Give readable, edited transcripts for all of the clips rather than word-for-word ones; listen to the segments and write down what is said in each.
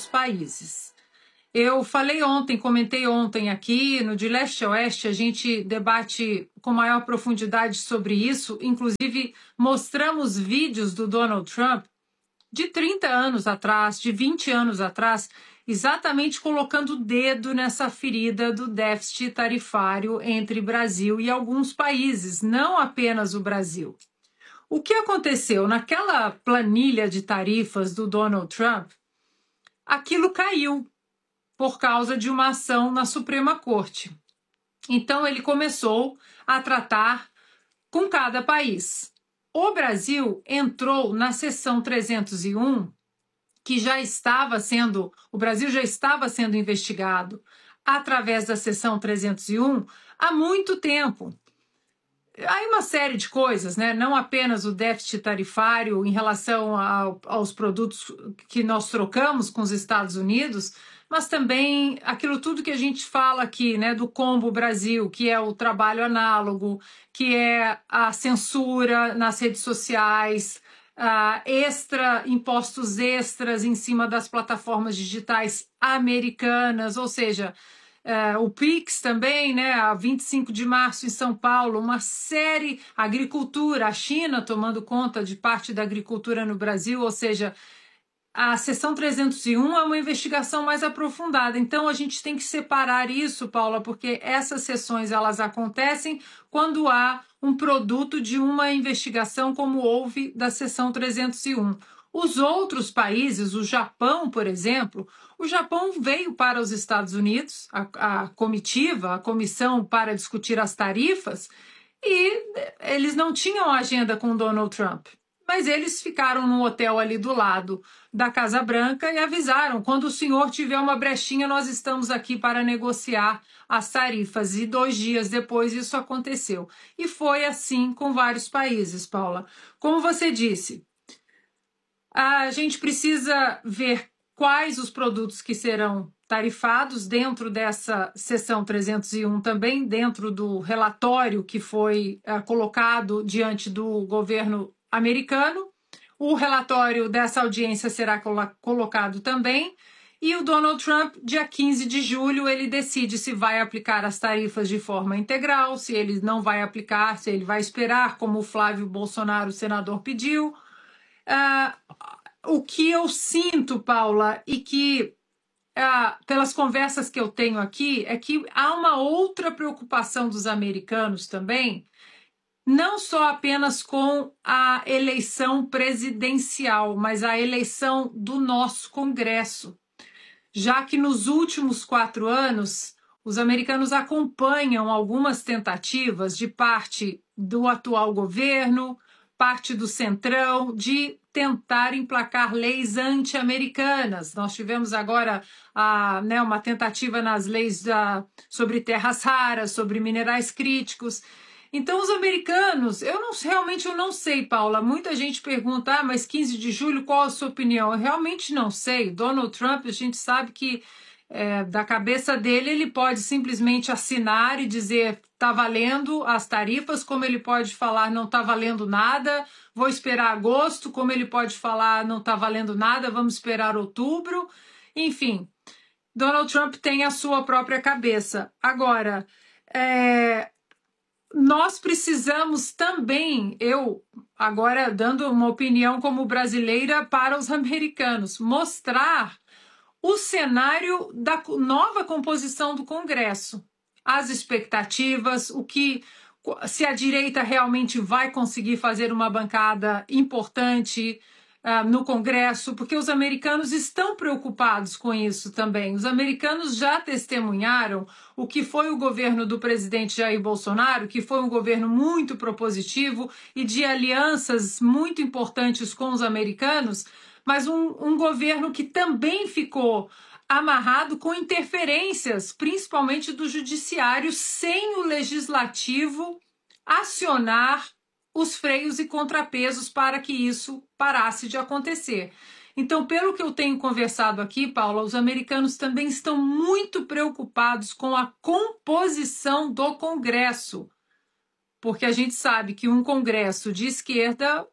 dos países. Eu falei ontem, comentei ontem aqui, no De Leste a Oeste, a gente debate com maior profundidade sobre isso, inclusive mostramos vídeos do Donald Trump de 30 anos atrás, de 20 anos atrás, exatamente colocando o dedo nessa ferida do déficit tarifário entre Brasil e alguns países, não apenas o Brasil. O que aconteceu? Naquela planilha de tarifas do Donald Trump, aquilo caiu por causa de uma ação na Suprema Corte. Então, ele começou a tratar com cada país. O Brasil entrou na seção 301, que já estava sendo, o Brasil já estava sendo investigado através da seção 301 há muito tempo. Há uma série de coisas, né? Não apenas o déficit tarifário em relação aos produtos que nós trocamos com os Estados Unidos, mas também aquilo tudo que a gente fala aqui, né, do combo Brasil, que é o trabalho análogo, que é a censura nas redes sociais, impostos extras em cima das plataformas digitais americanas, ou seja, o PIX também, né, a 25 de março em São Paulo, uma série, agricultura, a China tomando conta de parte da agricultura no Brasil, ou seja, a seção 301 é uma investigação mais aprofundada. Então, a gente tem que separar isso, Paula, porque essas sessões elas acontecem quando há um produto de uma investigação como houve da seção 301. Os outros países, o Japão, por exemplo, o Japão veio para os Estados Unidos, a comitiva, a comissão para discutir as tarifas, e eles não tinham agenda com Donald Trump. Mas eles ficaram num hotel ali do lado da Casa Branca e avisaram, quando o senhor tiver uma brechinha, nós estamos aqui para negociar as tarifas. E 2 dias depois isso aconteceu. E foi assim com vários países, Paula. Como você disse, a gente precisa ver quais os produtos que serão tarifados dentro dessa seção 301 também, dentro do relatório que foi colocado diante do governo americano. O relatório dessa audiência será colocado também. E o Donald Trump, dia 15 de julho, ele decide se vai aplicar as tarifas de forma integral, se ele não vai aplicar, se ele vai esperar, como o Flávio Bolsonaro, o senador, pediu. O que eu sinto, Paula, e que pelas conversas que eu tenho aqui, é que há uma outra preocupação dos americanos também, não só apenas com a eleição presidencial, mas a eleição do nosso Congresso, já que nos últimos 4 anos os americanos acompanham algumas tentativas de parte do atual governo, parte do Centrão, de tentar emplacar leis anti-americanas. Nós tivemos agora uma tentativa nas leis sobre terras raras, sobre minerais críticos. Então, os americanos, realmente eu não sei, Paula. Muita gente pergunta, mas 15 de julho, qual a sua opinião? Eu realmente não sei. Donald Trump, a gente sabe que da cabeça dele, ele pode simplesmente assinar e dizer está valendo as tarifas, como ele pode falar não está valendo nada, vou esperar agosto, como ele pode falar não está valendo nada, vamos esperar outubro. Enfim, Donald Trump tem a sua própria cabeça. Agora, nós precisamos também, eu agora dando uma opinião como brasileira para os americanos, mostrar o cenário da nova composição do Congresso, as expectativas, se a direita realmente vai conseguir fazer uma bancada importante no Congresso, porque os americanos estão preocupados com isso também. Os americanos já testemunharam o que foi o governo do presidente Jair Bolsonaro, que foi um governo muito propositivo e de alianças muito importantes com os americanos, mas um governo que também ficou amarrado com interferências, principalmente do judiciário, sem o legislativo acionar os freios e contrapesos para que isso parasse de acontecer. Então, pelo que eu tenho conversado aqui, Paula, os americanos também estão muito preocupados com a composição do Congresso, porque a gente sabe que um Congresso de esquerda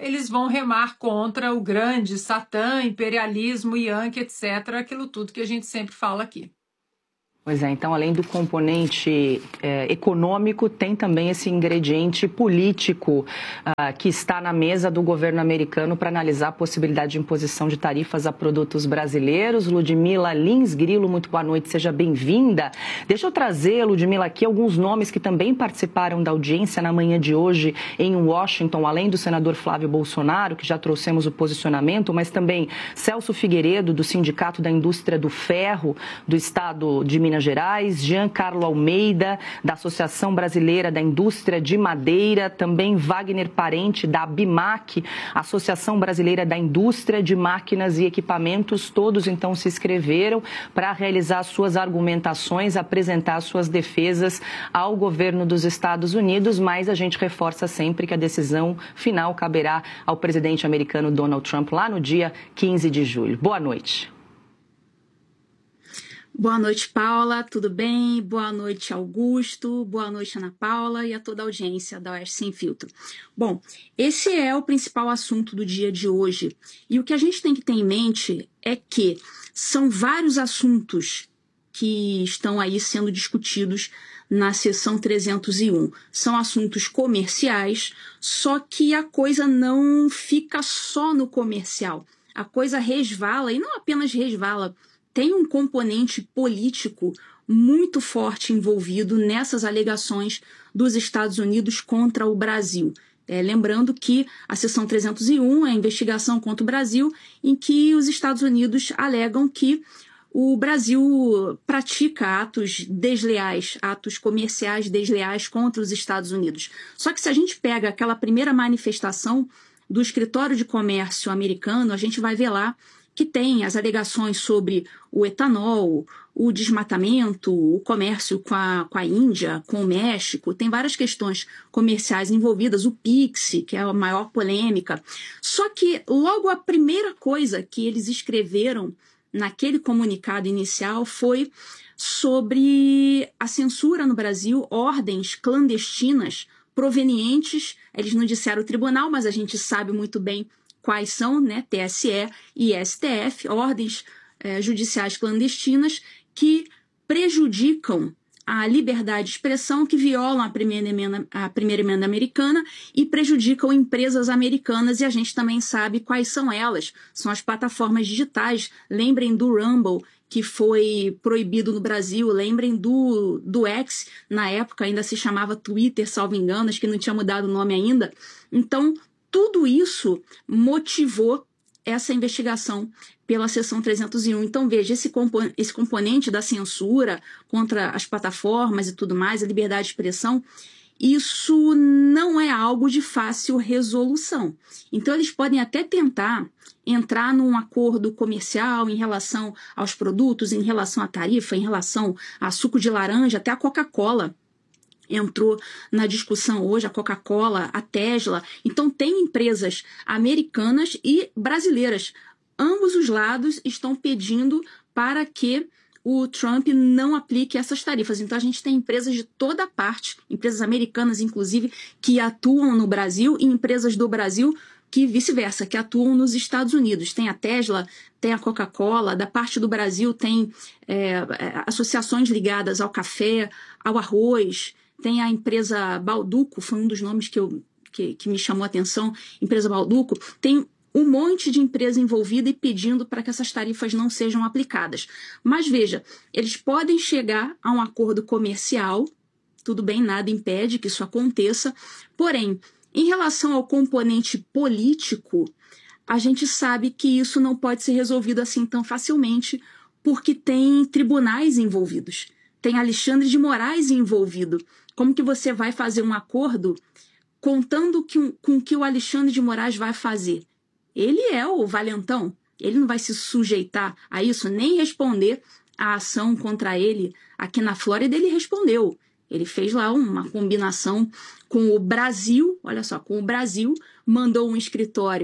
eles vão remar contra o grande Satã, imperialismo, Yankee, etc., aquilo tudo que a gente sempre fala aqui. Pois é, então além do componente econômico, tem também esse ingrediente político que está na mesa do governo americano para analisar a possibilidade de imposição de tarifas a produtos brasileiros. Ludmila Lins Grilo, muito boa noite, seja bem-vinda. Deixa eu trazer, Ludmila, aqui alguns nomes que também participaram da audiência na manhã de hoje em Washington, além do senador Flávio Bolsonaro, que já trouxemos o posicionamento, mas também Celso Figueiredo, do Sindicato da Indústria do Ferro do Estado de Minas Gerais, Giancarlo Almeida, da Associação Brasileira da Indústria de Madeira, também Wagner Parente, da ABIMAC, Associação Brasileira da Indústria de Máquinas e Equipamentos. Todos, então, se inscreveram para realizar suas argumentações, apresentar suas defesas ao governo dos Estados Unidos, mas a gente reforça sempre que a decisão final caberá ao presidente americano Donald Trump lá no dia 15 de julho. Boa noite. Boa noite, Paula, tudo bem? Boa noite, Augusto, boa noite, Ana Paula e a toda a audiência da Oeste Sem Filtro. Bom, esse é o principal assunto do dia de hoje e o que a gente tem que ter em mente é que são vários assuntos que estão aí sendo discutidos na seção 301. São assuntos comerciais, só que a coisa não fica só no comercial. A coisa resvala, e não apenas resvala, tem um componente político muito forte envolvido nessas alegações dos Estados Unidos contra o Brasil. Lembrando que a seção 301 é a investigação contra o Brasil, em que os Estados Unidos alegam que o Brasil pratica atos desleais, atos comerciais desleais contra os Estados Unidos. Só que se a gente pega aquela primeira manifestação do Escritório de Comércio americano, a gente vai ver lá que tem as alegações sobre o etanol, o desmatamento, o comércio com a Índia, com o México, tem várias questões comerciais envolvidas, o PIX, que é a maior polêmica. Só que logo a primeira coisa que eles escreveram naquele comunicado inicial foi sobre a censura no Brasil, ordens clandestinas provenientes, eles não disseram o tribunal, mas a gente sabe muito bem quais são, né, TSE e STF, ordens judiciais clandestinas que prejudicam a liberdade de expressão, que violam a primeira emenda americana e prejudicam empresas americanas, e a gente também sabe quais são elas. São as plataformas digitais. Lembrem do Rumble, que foi proibido no Brasil. Lembrem do X, na época ainda se chamava Twitter, salvo engano, acho que não tinha mudado o nome ainda. Então, tudo isso motivou essa investigação pela seção 301. Então, veja, esse componente da censura contra as plataformas e tudo mais, a liberdade de expressão, isso não é algo de fácil resolução. Então, eles podem até tentar entrar num acordo comercial em relação aos produtos, em relação à tarifa, em relação a suco de laranja, até a Coca-Cola entrou na discussão hoje, a Coca-Cola, a Tesla. Então, tem empresas americanas e brasileiras. Ambos os lados estão pedindo para que o Trump não aplique essas tarifas. Então, a gente tem empresas de toda parte, empresas americanas, inclusive, que atuam no Brasil, e empresas do Brasil que vice-versa, que atuam nos Estados Unidos. Tem a Tesla, tem a Coca-Cola, da parte do Brasil tem associações ligadas ao café, ao arroz. Tem a empresa Balduco, foi um dos nomes que me chamou a atenção, empresa Balduco. Tem um monte de empresa envolvida e pedindo para que essas tarifas não sejam aplicadas. Mas veja, eles podem chegar a um acordo comercial, tudo bem, nada impede que isso aconteça, porém, em relação ao componente político, a gente sabe que isso não pode ser resolvido assim tão facilmente, porque tem tribunais envolvidos, tem Alexandre de Moraes envolvido. Como que você vai fazer um acordo contando com o que o Alexandre de Moraes vai fazer? Ele é o valentão, ele não vai se sujeitar a isso, nem responder a ação contra ele. Aqui na Flórida ele respondeu. Ele fez lá uma combinação com o Brasil, olha só, com o Brasil, mandou um escritório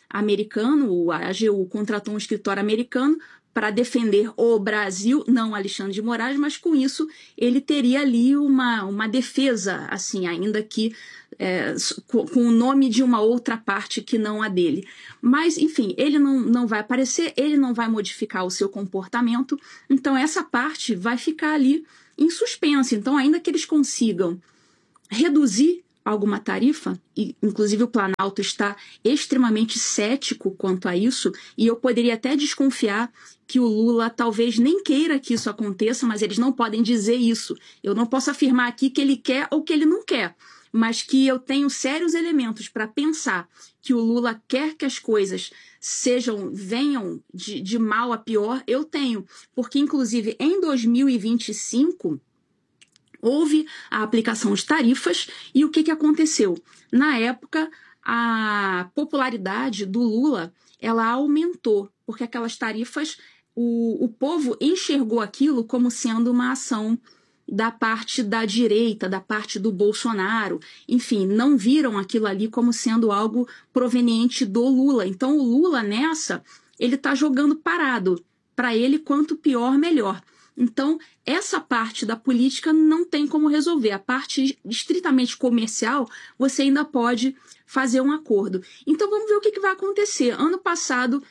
americano, a AGU contratou um escritório americano para defender o Brasil, não Alexandre de Moraes, mas com isso ele teria ali uma defesa, assim, ainda que com o nome de uma outra parte que não a dele. Mas, enfim, ele não vai aparecer, ele não vai modificar o seu comportamento, então essa parte vai ficar ali em suspense. Então, ainda que eles consigam reduzir alguma tarifa, e inclusive o Planalto está extremamente cético quanto a isso, e eu poderia até desconfiar que o Lula talvez nem queira que isso aconteça, mas eles não podem dizer isso. Eu não posso afirmar aqui que ele quer ou que ele não quer, mas que eu tenho sérios elementos para pensar que o Lula quer que as coisas venham de mal a pior, eu tenho. Porque, inclusive, em 2025... houve a aplicação de tarifas e o que aconteceu? Na época, a popularidade do Lula ela aumentou, porque aquelas tarifas, o povo enxergou aquilo como sendo uma ação da parte da direita, da parte do Bolsonaro. Enfim, não viram aquilo ali como sendo algo proveniente do Lula. Então, o Lula, nessa, ele está jogando parado. Para ele, quanto pior, melhor. Então, essa parte da política não tem como resolver. A parte estritamente comercial, você ainda pode fazer um acordo. Então, vamos ver o que vai acontecer. Ano passado,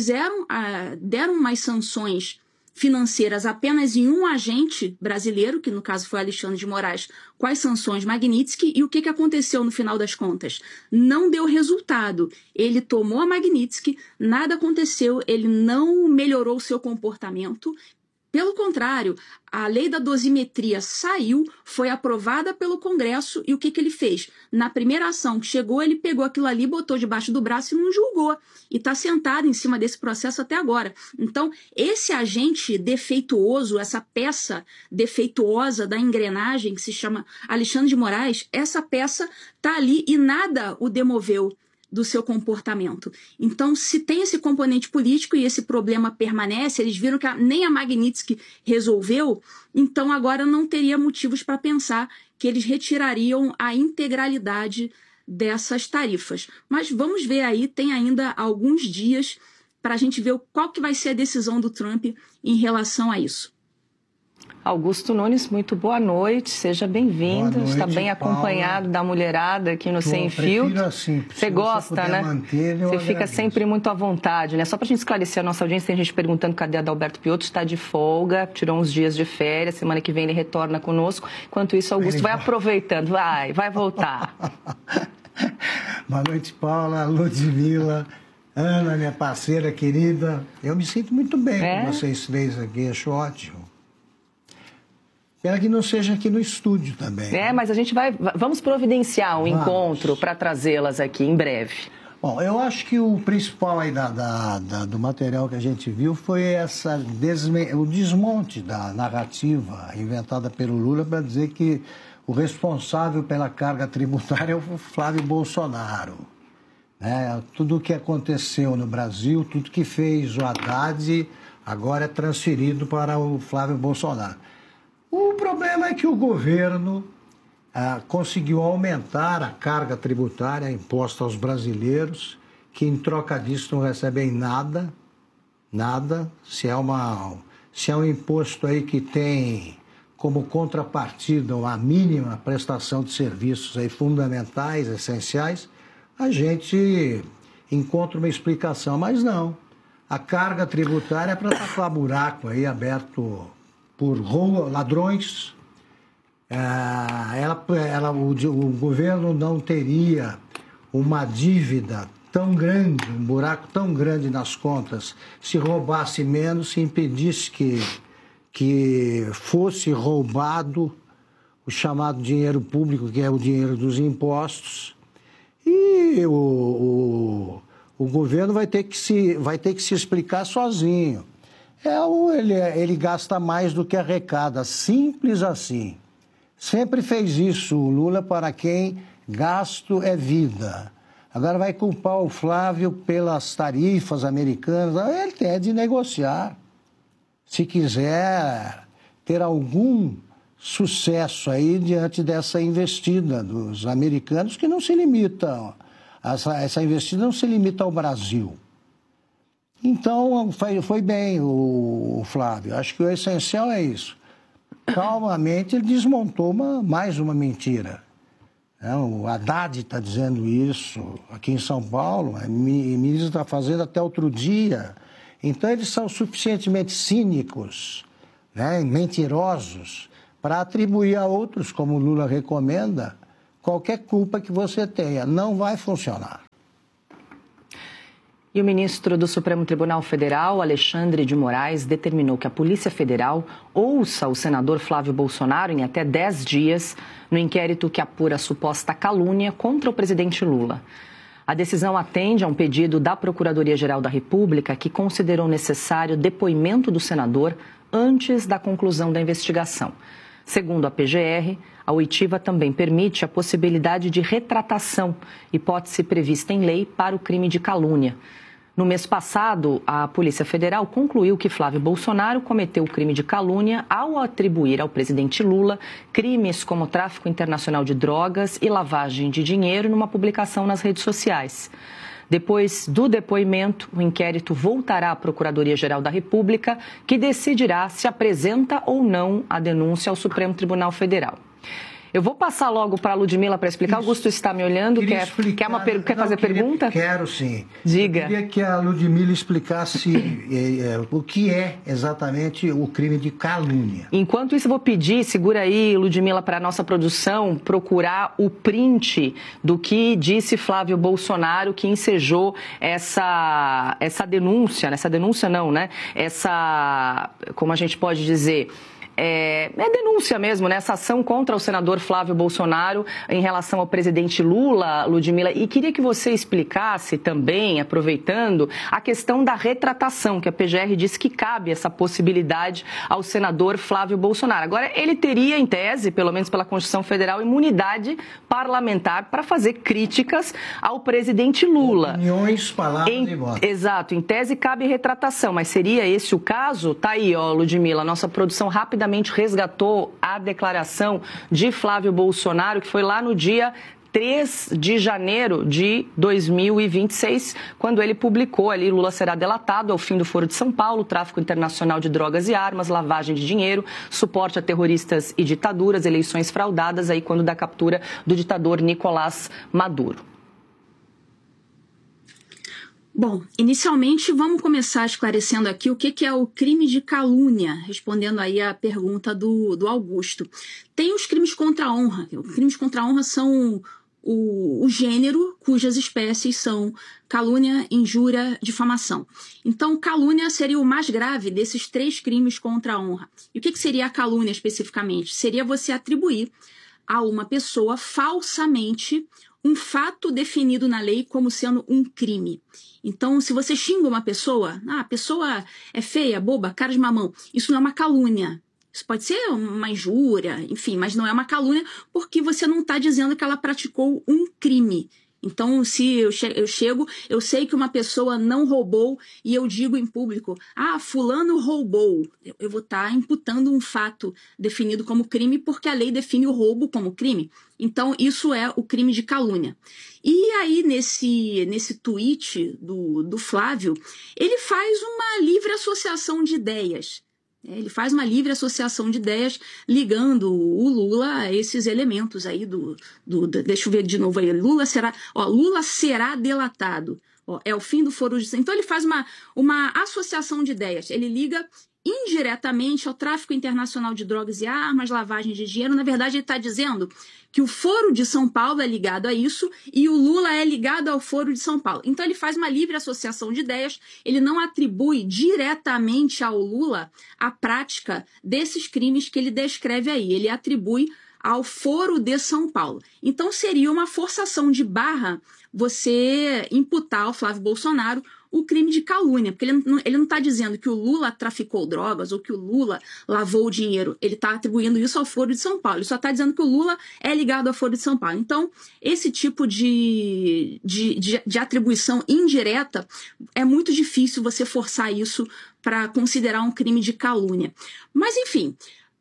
deram umas sanções financeiras apenas em um agente brasileiro, que no caso foi Alexandre de Moraes, com as sanções Magnitsky, e o que aconteceu no final das contas? Não deu resultado. Ele tomou a Magnitsky, nada aconteceu, ele não melhorou o seu comportamento. Pelo contrário, a lei da dosimetria saiu, foi aprovada pelo Congresso e o que ele fez? Na primeira ação que chegou, ele pegou aquilo ali, botou debaixo do braço e não julgou. E está sentado em cima desse processo até agora. Então, esse agente defeituoso, essa peça defeituosa da engrenagem que se chama Alexandre de Moraes, essa peça está ali e nada o demoveu do seu comportamento. Então, se tem esse componente político e esse problema permanece, eles viram que nem a Magnitsky resolveu, então agora não teria motivos para pensar que eles retirariam a integralidade dessas tarifas. Mas vamos ver aí, tem ainda alguns dias para a gente ver qual que vai ser a decisão do Trump em relação a isso. Augusto Nunes, muito boa noite, seja bem-vindo. Está bem acompanhado da mulherada aqui no Sem Filtro. Assim, você gosta, né? Você fica sempre muito à vontade, né? Só para a gente esclarecer a nossa audiência, tem gente perguntando cadê Adalberto Piotto, está de folga, tirou uns dias de férias, semana que vem ele retorna conosco. Enquanto isso, Augusto vai aproveitando, vai voltar. Boa noite, Paula, Ludmila, Ana, minha parceira querida. Eu me sinto muito bem com vocês três aqui, acho ótimo. Espero que não seja aqui no estúdio também. Mas a gente vamos providenciar um encontro para trazê-las aqui em breve. Bom, eu acho que o principal aí do material que a gente viu foi o desmonte da narrativa inventada pelo Lula para dizer que o responsável pela carga tributária é o Flávio Bolsonaro. Tudo o que aconteceu no Brasil, tudo que fez o Haddad, agora é transferido para o Flávio Bolsonaro. O problema é que o governo conseguiu aumentar a carga tributária imposta aos brasileiros, que em troca disso não recebem nada. Se é um imposto aí que tem como contrapartida uma mínima prestação de serviços aí fundamentais, essenciais, a gente encontra uma explicação, mas não. A carga tributária é para tapar buraco aí aberto por ladrões. O governo não teria uma dívida tão grande, um buraco tão grande nas contas, se roubasse menos, se impedisse que fosse roubado o chamado dinheiro público, que é o dinheiro dos impostos. E o governo vai ter que se explicar sozinho. Ele gasta mais do que arrecada, simples assim. Sempre fez isso o Lula, para quem gasto é vida. Agora vai culpar o Flávio pelas tarifas americanas. Ele tem de negociar. Se quiser ter algum sucesso aí diante dessa investida dos americanos, que não se limitam essa investida não se limita ao Brasil. Então, foi bem o Flávio. Acho que o essencial é isso. Calmamente, ele desmontou mais uma mentira. O Haddad está dizendo isso aqui em São Paulo, a ministra está fazendo até outro dia. Então, eles são suficientemente cínicos, mentirosos, para atribuir a outros, como o Lula recomenda, qualquer culpa que você tenha. Não vai funcionar. E o ministro do Supremo Tribunal Federal, Alexandre de Moraes, determinou que a Polícia Federal ouça o senador Flávio Bolsonaro em até 10 dias no inquérito que apura a suposta calúnia contra o presidente Lula. A decisão atende a um pedido da Procuradoria-Geral da República, que considerou necessário depoimento do senador antes da conclusão da investigação. Segundo a PGR, a oitiva também permite a possibilidade de retratação, hipótese prevista em lei para o crime de calúnia. No mês passado, a Polícia Federal concluiu que Flávio Bolsonaro cometeu o crime de calúnia ao atribuir ao presidente Lula crimes como tráfico internacional de drogas e lavagem de dinheiro numa publicação nas redes sociais. Depois do depoimento, o inquérito voltará à Procuradoria-Geral da República, que decidirá se apresenta ou não a denúncia ao Supremo Tribunal Federal. Eu vou passar logo para a Ludmila para explicar. Augusto está me olhando, quer fazer pergunta? Quero sim. Diga. Eu queria que a Ludmila explicasse o que é exatamente o crime de calúnia. Enquanto isso, eu vou pedir, segura aí, Ludmila, para a nossa produção, procurar o print do que disse Flávio Bolsonaro, que ensejou essa denúncia, como a gente pode dizer... É denúncia mesmo, né? Essa ação contra o senador Flávio Bolsonaro em relação ao presidente Lula, Ludmila. E queria que você explicasse também, aproveitando, a questão da retratação, que a PGR disse que cabe essa possibilidade ao senador Flávio Bolsonaro. Agora, ele teria, em tese, pelo menos pela Constituição Federal, imunidade parlamentar para fazer críticas ao presidente Lula. Opiniões, palavras e votos. Exato. Em tese, cabe retratação, mas seria esse o caso? Tá aí, ó, Ludmila, nossa produção rapidamente resgatou a declaração de Flávio Bolsonaro, que foi lá no dia 3 de janeiro de 2026, quando ele publicou ali: Lula será delatado ao fim do Foro de São Paulo, tráfico internacional de drogas e armas, lavagem de dinheiro, suporte a terroristas e ditaduras, eleições fraudadas, aí quando da captura do ditador Nicolás Maduro. Bom, inicialmente vamos começar esclarecendo aqui o que é o crime de calúnia, respondendo aí a pergunta do Augusto. Tem os crimes contra a honra. Os crimes contra a honra são o gênero cujas espécies são calúnia, injúria, difamação. Então, calúnia seria o mais grave desses 3 crimes contra a honra. E o que seria a calúnia especificamente? Seria você atribuir a uma pessoa falsamente um fato definido na lei como sendo um crime. Então, se você xinga uma pessoa, a pessoa é feia, boba, cara de mamão, isso não é uma calúnia. Isso pode ser uma injúria, enfim, mas não é uma calúnia porque você não está dizendo que ela praticou um crime. Então, se eu chego, eu sei que uma pessoa não roubou e eu digo em público, fulano roubou. Eu vou estar imputando um fato definido como crime porque a lei define o roubo como crime. Então, isso é o crime de calúnia. E aí, nesse tweet do Flávio, ele faz uma livre associação de ideias. Ele faz uma livre associação de ideias ligando o Lula a esses elementos aí deixa eu ver de novo aí, Lula será delatado. É o fim do Foro de... Então ele faz uma associação de ideias. Ele liga indiretamente ao tráfico internacional de drogas e armas, lavagem de dinheiro. Na verdade, ele está dizendo que o Foro de São Paulo é ligado a isso e o Lula é ligado ao Foro de São Paulo. Então, ele faz uma livre associação de ideias, ele não atribui diretamente ao Lula a prática desses crimes que ele descreve aí, ele atribui ao Foro de São Paulo. Então, seria uma forçação de barra você imputar ao Flávio Bolsonaro o crime de calúnia, porque ele não está dizendo que o Lula traficou drogas ou que o Lula lavou dinheiro, ele está atribuindo isso ao Foro de São Paulo, ele só está dizendo que o Lula é ligado ao Foro de São Paulo. Então, esse tipo de atribuição indireta, é muito difícil você forçar isso para considerar um crime de calúnia. Mas, enfim,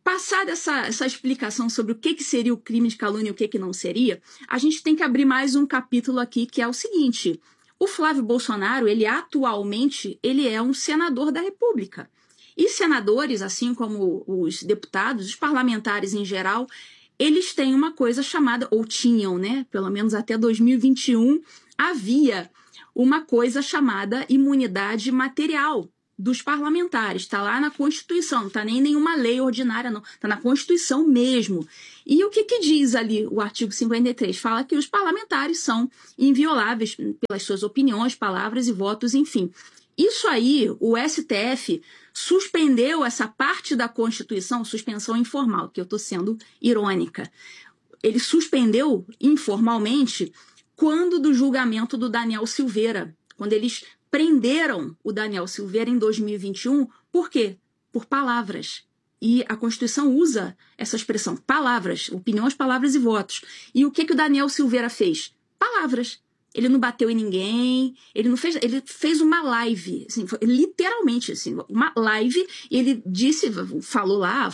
Passada essa explicação sobre o que seria o crime de calúnia e o que não seria, a gente tem que abrir mais um capítulo aqui, que é o seguinte: o Flávio Bolsonaro, ele atualmente, ele é um senador da República. E senadores, assim como os deputados, os parlamentares em geral, eles têm uma coisa chamada, ou tinham, né? Pelo menos até 2021, havia uma coisa chamada imunidade material dos parlamentares. Está lá na Constituição, não está nem em nenhuma lei ordinária, não. Está na Constituição mesmo. E o que diz ali o artigo 53? Fala que os parlamentares são invioláveis pelas suas opiniões, palavras e votos, enfim. Isso aí, o STF suspendeu essa parte da Constituição, suspensão informal, que eu estou sendo irônica. Ele suspendeu informalmente quando do julgamento do Daniel Silveira, quando eles prenderam o Daniel Silveira em 2021. Por quê? Por palavras. E a Constituição usa essa expressão, palavras, opiniões, palavras e votos. E o que o Daniel Silveira fez? Palavras. Ele não bateu em ninguém, ele fez uma live, assim, literalmente, assim, uma live, e ele disse, falou lá,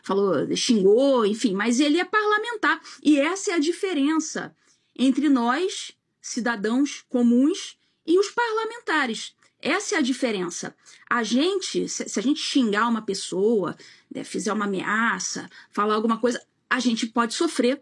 xingou, enfim, mas ele é parlamentar. E essa é a diferença entre nós, cidadãos comuns, e os parlamentares. Essa é a diferença. A gente, se a gente xingar uma pessoa, né, fizer uma ameaça, falar alguma coisa, a gente pode sofrer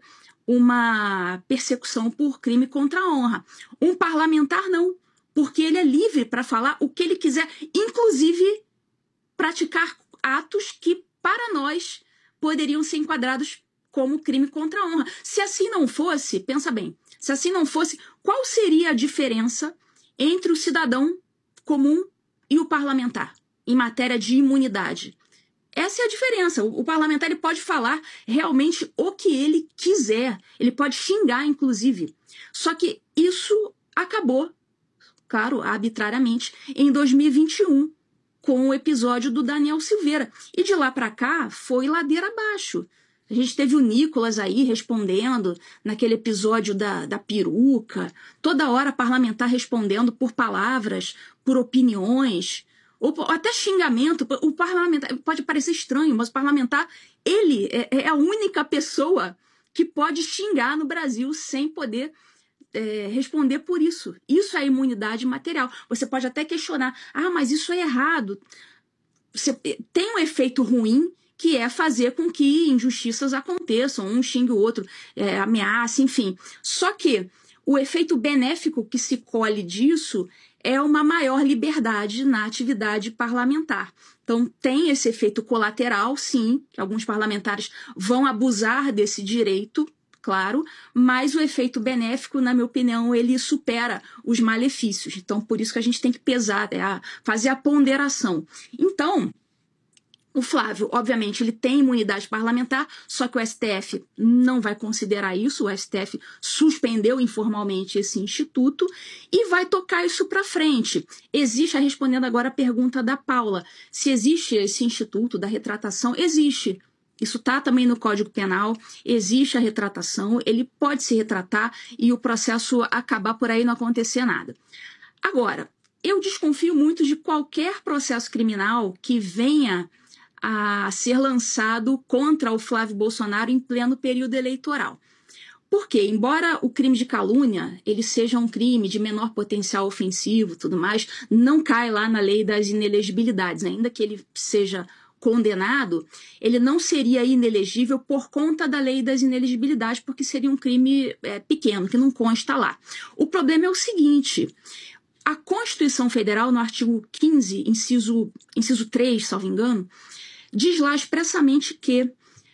uma persecução por crime contra a honra. Um parlamentar não, porque ele é livre para falar o que ele quiser, inclusive praticar atos que, para nós, poderiam ser enquadrados como crime contra a honra. Se assim não fosse, pensa bem, se assim não fosse, qual seria a diferença entre o cidadão comum e o parlamentar em matéria de imunidade? Essa é a diferença. O parlamentar ele pode falar realmente o que ele quiser. Ele pode xingar, inclusive. Só que isso acabou, claro, arbitrariamente, em 2021, com o episódio do Daniel Silveira. E de lá para cá, foi ladeira abaixo. A gente teve o Nicolas aí respondendo naquele episódio da peruca. Toda hora parlamentar respondendo por palavras, por opiniões, ou até xingamento. O parlamentar pode parecer estranho, mas o parlamentar, ele é a única pessoa que pode xingar no Brasil sem poder responder por isso. Isso é imunidade material. Você pode até questionar, mas isso é errado. Você tem um efeito ruim, que é fazer com que injustiças aconteçam, um xingue o outro, ameaça, enfim. Só que o efeito benéfico que se colhe disso é uma maior liberdade na atividade parlamentar. Então, tem esse efeito colateral, sim, que alguns parlamentares vão abusar desse direito, claro, mas o efeito benéfico, na minha opinião, ele supera os malefícios. Então, por isso que a gente tem que pesar, fazer a ponderação. Então, o Flávio, obviamente, ele tem imunidade parlamentar, só que o STF não vai considerar isso, o STF suspendeu informalmente esse instituto e vai tocar isso para frente. Existe, respondendo agora a pergunta da Paula, se existe esse instituto da retratação, existe. Isso está também no Código Penal, existe a retratação, ele pode se retratar e o processo acabar por aí não acontecer nada. Agora, eu desconfio muito de qualquer processo criminal que venha a ser lançado contra o Flávio Bolsonaro em pleno período eleitoral. Porque, embora o crime de calúnia ele seja um crime de menor potencial ofensivo, tudo mais, não cai lá na lei das inelegibilidades, ainda que ele seja condenado, ele não seria inelegível por conta da lei das inelegibilidades, porque seria um crime pequeno, que não consta lá. O problema é o seguinte: a Constituição Federal, no artigo 15, inciso 3, salvo engano, diz lá expressamente que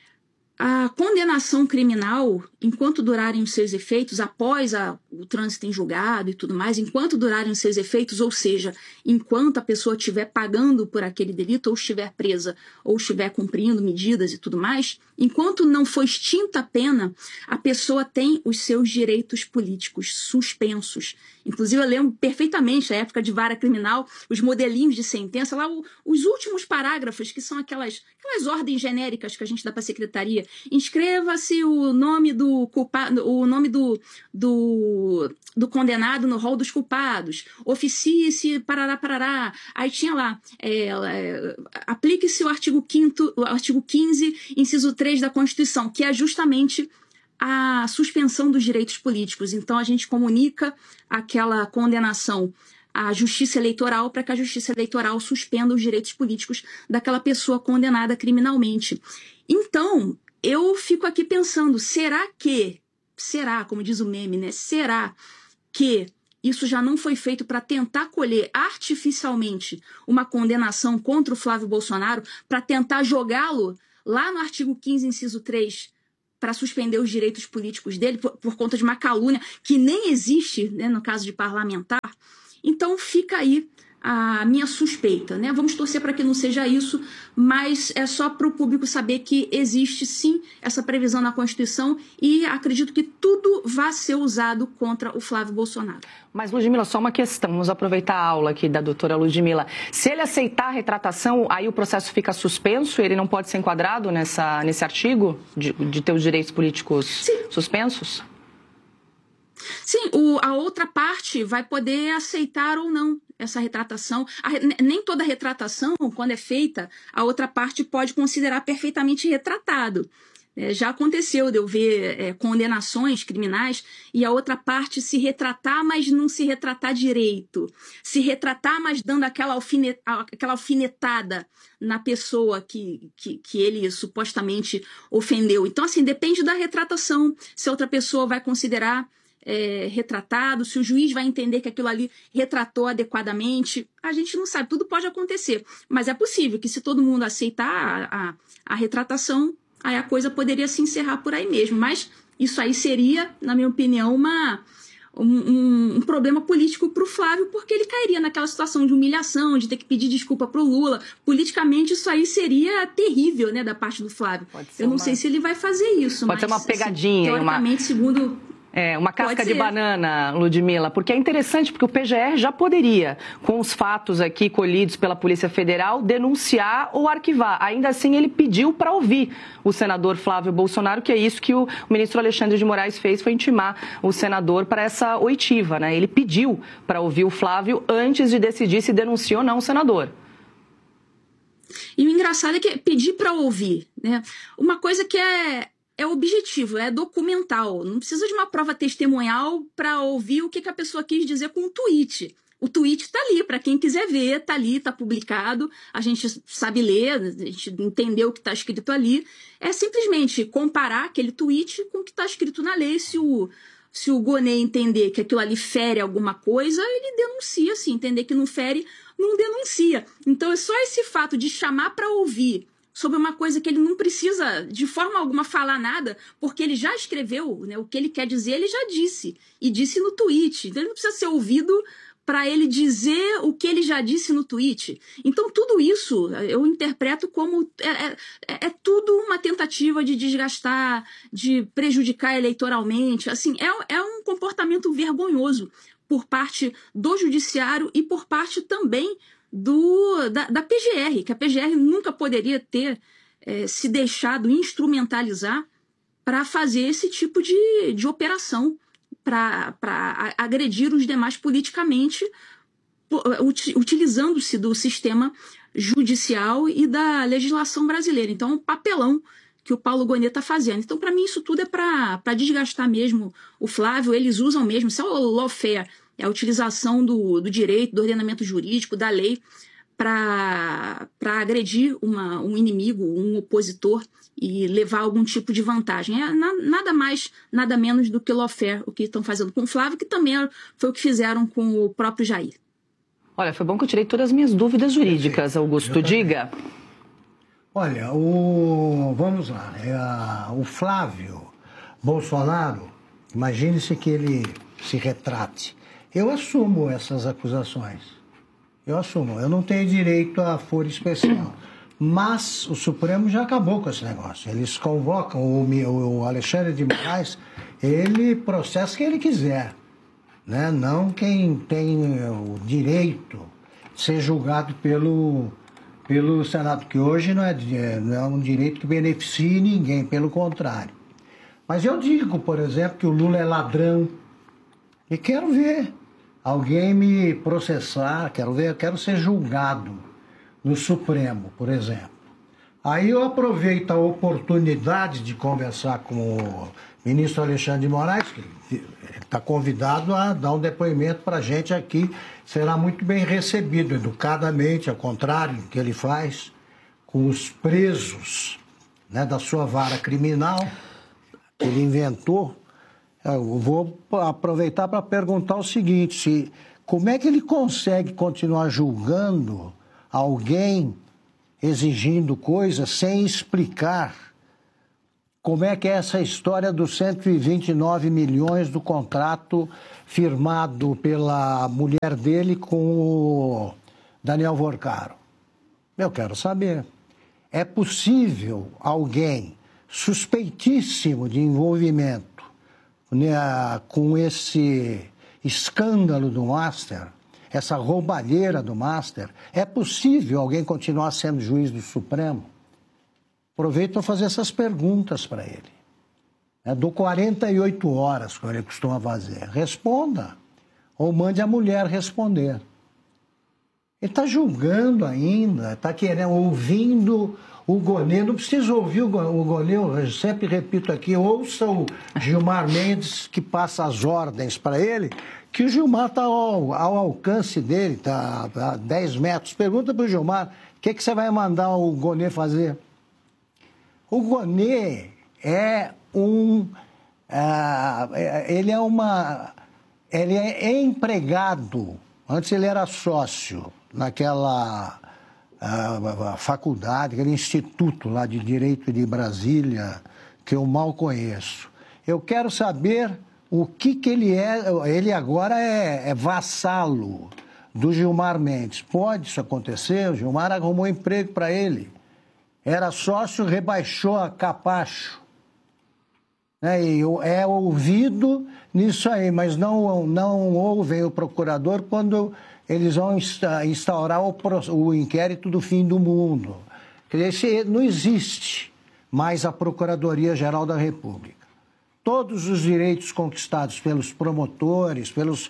a condenação criminal, enquanto durarem os seus efeitos, após o trânsito em julgado e tudo mais, enquanto durarem os seus efeitos, ou seja, enquanto a pessoa estiver pagando por aquele delito, ou estiver presa, ou estiver cumprindo medidas e tudo mais, enquanto não for extinta a pena, a pessoa tem os seus direitos políticos suspensos. Inclusive, eu lembro perfeitamente, na época de vara criminal, os modelinhos de sentença, lá os últimos parágrafos, que são aquelas ordens genéricas que a gente dá para a secretaria. Inscreva-se o nome do do culpado, o nome do condenado no rol dos culpados, oficie-se, parará. Aí tinha lá, aplique-se o artigo 15, inciso 3 da Constituição, que é justamente a suspensão dos direitos políticos. Então, a gente comunica aquela condenação à Justiça Eleitoral para que a Justiça Eleitoral suspenda os direitos políticos daquela pessoa condenada criminalmente. Então, eu fico aqui pensando, será, como diz o meme, né? Será que isso já não foi feito para tentar colher artificialmente uma condenação contra o Flávio Bolsonaro, para tentar jogá-lo lá no artigo 15, inciso 3, para suspender os direitos políticos dele por conta de uma calúnia que nem existe, né, no caso de parlamentar? Então fica aí a minha suspeita, né? Vamos torcer para que não seja isso, mas é só para o público saber que existe sim essa previsão na Constituição e acredito que tudo vai ser usado contra o Flávio Bolsonaro. Mas, Ludmila, só uma questão, vamos aproveitar a aula aqui da doutora Ludmila. Se ele aceitar a retratação, aí o processo fica suspenso, ele não pode ser enquadrado nesse artigo de ter os direitos políticos suspensos? Sim, a outra parte vai poder aceitar ou não essa retratação. Nem toda retratação, quando é feita, a outra parte pode considerar perfeitamente retratado. Já aconteceu de eu ver condenações criminais e a outra parte se retratar, mas não se retratar direito. Se retratar, mas dando aquela alfinetada na pessoa que ele supostamente ofendeu. Então, assim, depende da retratação. Se a outra pessoa vai considerar retratado, se o juiz vai entender que aquilo ali retratou adequadamente, a gente não sabe, tudo pode acontecer, mas é possível que se todo mundo aceitar a retratação, aí a coisa poderia se encerrar por aí mesmo, mas isso aí seria, na minha opinião, um problema político para o Flávio, porque ele cairia naquela situação de humilhação, de ter que pedir desculpa para o Lula. Politicamente, isso aí seria terrível, né, da parte do Flávio. Eu não sei se ele vai fazer isso, pode ser uma pegadinha, assim, teoricamente, segundo... uma casca de banana, Ludmila, porque é interessante, porque o PGR já poderia, com os fatos aqui colhidos pela Polícia Federal, denunciar ou arquivar. Ainda assim, ele pediu para ouvir o senador Flávio Bolsonaro, que é isso que o ministro Alexandre de Moraes fez, foi intimar o senador para essa oitiva, né? Ele pediu para ouvir o Flávio antes de decidir se denuncia ou não o senador. E o engraçado é que pedir para ouvir, né? Uma coisa que é objetivo, é documental. Não precisa de uma prova testemunhal para ouvir o que a pessoa quis dizer com um tweet. O tweet está ali, para quem quiser ver, está ali, está publicado, a gente sabe ler, a gente entendeu o que está escrito ali. É simplesmente comparar aquele tweet com o que está escrito na lei. Se o Gonê entender que aquilo ali fere alguma coisa, ele denuncia. Se entender que não fere, não denuncia. Então é só esse fato de chamar para ouvir sobre uma coisa que ele não precisa de forma alguma falar nada, porque ele já escreveu, né, o que ele quer dizer, ele já disse, e disse no tweet. Então ele não precisa ser ouvido para ele dizer o que ele já disse no tweet. Então tudo isso eu interpreto como é tudo uma tentativa de desgastar, de prejudicar eleitoralmente. Assim, é um comportamento vergonhoso por parte do judiciário e por parte também da PGR, que a PGR nunca poderia ter se deixado instrumentalizar para fazer esse tipo de operação, para agredir os demais politicamente, utilizando-se do sistema judicial e da legislação brasileira. Então, é um papelão que o Paulo Gonê está fazendo. Então, para mim, isso tudo é para desgastar mesmo o Flávio. Eles usam mesmo, isso é o lawfare, é a utilização do direito, do ordenamento jurídico, da lei, para agredir um inimigo, um opositor e levar algum tipo de vantagem. É nada mais, nada menos do que lawfare, o que estão fazendo com o Flávio, que também foi o que fizeram com o próprio Jair. Olha, foi bom que eu tirei todas as minhas dúvidas jurídicas, Augusto. Diga. Olha, vamos lá. O Flávio Bolsonaro, imagine-se que ele se retrate. Eu assumo essas acusações. Eu não tenho direito a foro especial. Mas o Supremo já acabou com esse negócio. Eles convocam o Alexandre de Moraes, ele processa quem ele quiser, né? Não quem tem o direito de ser julgado pelo Senado, que hoje não é um direito que beneficie ninguém, pelo contrário. Mas eu digo, por exemplo, que o Lula é ladrão. E quero ver alguém me processar, quero ser julgado no Supremo, por exemplo. Aí eu aproveito a oportunidade de conversar com o ministro Alexandre de Moraes, que está convidado a dar um depoimento para a gente aqui. Será muito bem recebido, educadamente, ao contrário do que ele faz com os presos, né, da sua vara criminal que ele inventou. Eu vou aproveitar para perguntar o seguinte, como é que ele consegue continuar julgando alguém exigindo coisas sem explicar como é que é essa história dos 129 milhões do contrato firmado pela mulher dele com o Daniel Vorcaro? Eu quero saber. É possível alguém suspeitíssimo de envolvimento, né, com esse escândalo do Master, essa roubalheira do Master, é possível alguém continuar sendo juiz do Supremo? Aproveito para fazer essas perguntas para ele. Dou 48 horas, como ele costuma fazer. Responda. Ou mande a mulher responder. Ele está julgando ainda, está querendo, ouvindo o Gonê. Não precisa ouvir o Gonê, eu sempre repito aqui, ouça o Gilmar Mendes, que passa as ordens para ele, que o Gilmar está ao alcance dele, está a 10 metros. Pergunta para o Gilmar, o que você vai mandar o Gonê fazer? O Gonê é ele é empregado. Antes ele era sócio naquela faculdade, aquele instituto lá de Direito de Brasília, que eu mal conheço. Eu quero saber o que ele é. Ele agora é vassalo do Gilmar Mendes. Pode isso acontecer? O Gilmar arrumou emprego para ele. Era sócio, rebaixou a capacho. E é ouvido nisso aí, mas não ouvem o procurador quando eles vão instaurar o inquérito do fim do mundo. Quer dizer, não existe mais a Procuradoria-Geral da República. Todos os direitos conquistados pelos promotores, pelos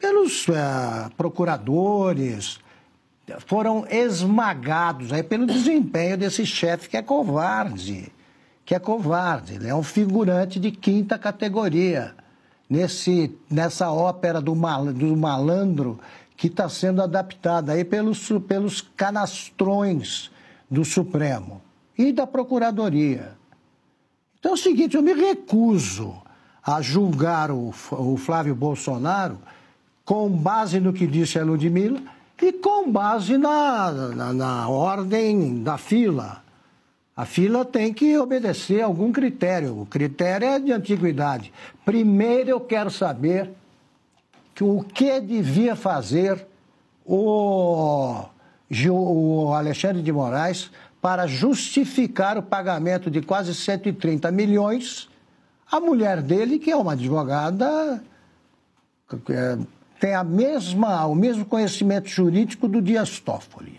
procuradores, foram esmagados aí pelo desempenho desse chefe que é covarde. Ele é um figurante de 5ª categoria nessa ópera do malandro que está sendo adaptada aí pelos canastrões do Supremo e da Procuradoria. Então é o seguinte, eu me recuso a julgar o Flávio Bolsonaro com base no que disse a Ludmilla e com base na ordem da fila. A fila tem que obedecer a algum critério. O critério é de antiguidade. Primeiro eu quero saber o que devia fazer o Alexandre de Moraes para justificar o pagamento de quase 130 milhões à mulher dele, que é uma advogada, tem o mesmo conhecimento jurídico do Dias Toffoli.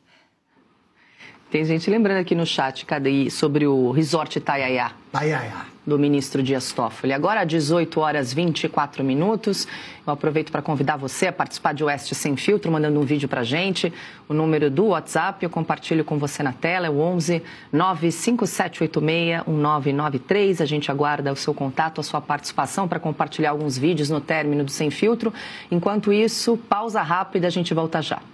Tem gente lembrando aqui no chat sobre o Resort Itaiaia. Do ministro Dias Toffoli. Agora, às 18h24. Eu aproveito para convidar você a participar de Oeste Sem Filtro, mandando um vídeo para a gente. O número do WhatsApp eu compartilho com você na tela, é o 11 95786 1993. A gente aguarda o seu contato, a sua participação para compartilhar alguns vídeos no término do Sem Filtro. Enquanto isso, pausa rápida, a gente volta já.